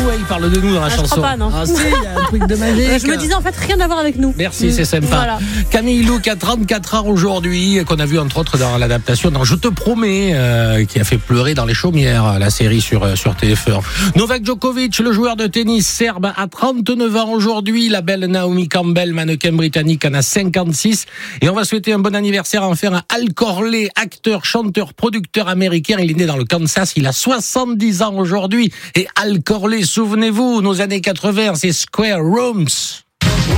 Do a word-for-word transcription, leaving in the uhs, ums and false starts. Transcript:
ouais, il parle de nous dans la Ah, je chanson. crois pas, non. Ah si, il y a un truc de magique. Je me disais en fait rien à voir avec nous. Merci, c'est sympa. Voilà. Camille Lou qui a trente-quatre ans aujourd'hui, qu'on a vu entre autres dans l'adaptation dans Je te promets, euh, qui a fait pleurer dans les chaumières, la série sur, sur T F un. Novak Djokovic, le joueur de tennis serbe, a trente-neuf ans aujourd'hui. La belle Naomi Campbell, mannequin britannique, en a cinquante-six. Et on va souhaiter un bon anniversaire enfin à Al Corley, acteur, chanteur, producteur américain. Il est né dans le Kansas, il a soixante-dix ans aujourd'hui. Et Al Corley, souvenez-vous, nos années quatre-vingts, c'est Square Rooms.